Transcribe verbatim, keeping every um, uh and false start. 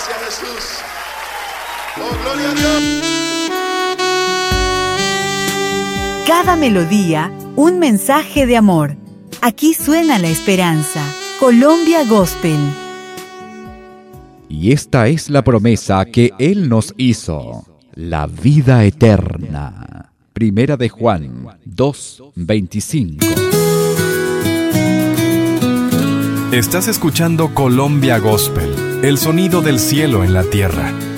Gracias, Jesús. Oh, gloria a Dios. Cada melodía, un mensaje de amor. Aquí suena la esperanza. Colombia Gospel. Y esta es la promesa que Él nos hizo, la vida eterna. Primera de Juan dos, veinticinco. Estás escuchando Colombia Gospel, el sonido del cielo en la tierra.